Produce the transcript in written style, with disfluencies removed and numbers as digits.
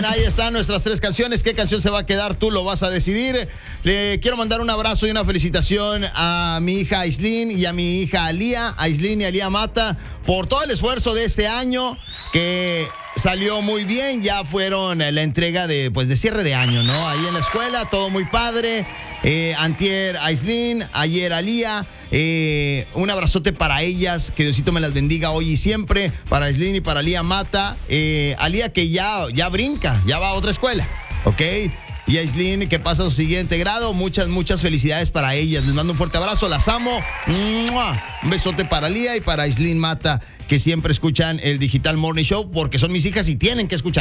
bien, ahí están nuestras 3 canciones. ¿Qué canción se va a quedar? Tú lo vas a decidir. Le quiero mandar un abrazo y una felicitación a mi hija Aislinn y a mi hija Alía, Aislinn y Alía Mata, por todo el esfuerzo de este año, que salió muy bien. Ya fueron la entrega de cierre de año, ¿no? Ahí en la escuela, todo muy padre. Antier Aislinn, ayer Alía. Un abrazote para ellas, que Diosito me las bendiga hoy y siempre, para Aislinn y para Alía Mata. Alía que ya brinca, ya va a otra escuela, ¿ok? Y Aislinn que pasa a su siguiente grado. Muchas felicidades para ellas. Les mando un fuerte abrazo, las amo. ¡Mua! Un besote para Alía y para Aislinn Mata, que siempre escuchan el Digital Morning Show, porque son mis hijas y tienen que escuchar.